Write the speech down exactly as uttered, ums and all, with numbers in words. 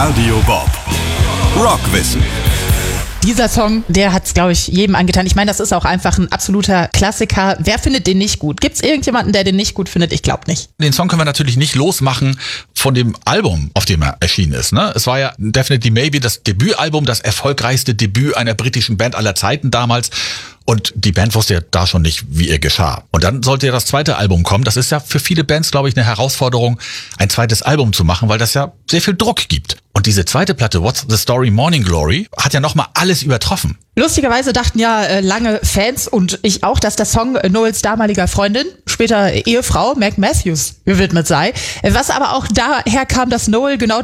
Radio Bob. Rockwissen. Dieser Song, der hat es, glaube ich, jedem angetan. Ich meine, das ist auch einfach ein absoluter Klassiker. Wer findet den nicht gut? Gibt es irgendjemanden, der den nicht gut findet? Ich glaube nicht. Den Song können wir natürlich nicht losmachen von dem Album, auf dem er erschienen ist. Ne? Es war ja Definitely Maybe das Debütalbum, das erfolgreichste Debüt einer britischen Band aller Zeiten damals. Und die Band wusste ja da schon nicht, wie ihr geschah. Und dann sollte ja das zweite Album kommen. Das ist ja für viele Bands, glaube ich, eine Herausforderung, ein zweites Album zu machen, weil das ja sehr viel Druck gibt. Und diese zweite Platte, What's the Story, Morning Glory, hat ja nochmal alles übertroffen. Lustigerweise dachten ja äh, lange Fans und ich auch, dass der Song äh, Noels damaliger Freundin, später Ehefrau Meg Matthews, gewidmet sei. Was aber auch daher kam, dass Noel genau